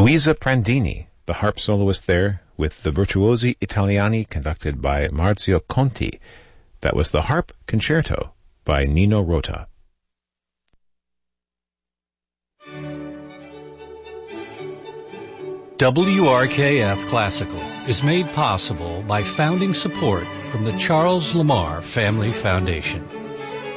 Luisa Prandini, the harp soloist there, with the Virtuosi Italiani conducted by Marzio Conti. That was the Harp Concerto by Nino Rota. WRKF Classical is made possible by founding support from the Charles Lamar Family Foundation.